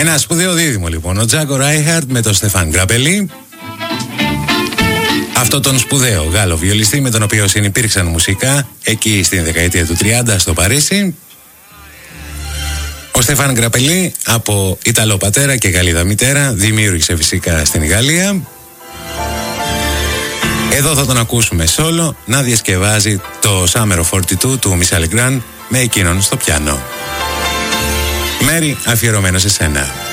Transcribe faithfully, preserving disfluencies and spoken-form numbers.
Ένα σπουδαίο δίδυμο λοιπόν, ο Τζάκο Ράιχαρτ με τον Στεφάν Γκραμπελί. Αυτό τον σπουδαίο Γάλλο βιολιστή με τον οποίο συνυπήρξαν μουσικά εκεί στην δεκαετία του τριάντα στο Παρίσι. Ο Στεφάν Γκραμπελί από Ιταλό πατέρα και Γαλλίδα μητέρα δημιούργησε φυσικά στην Γαλλία. Εδώ θα τον ακούσουμε solo να διασκευάζει το Summer of φορτί τού του Μισελ Γκραν με εκείνον στο πιάνο. Μέρη, αφιερωμένο σε σένα.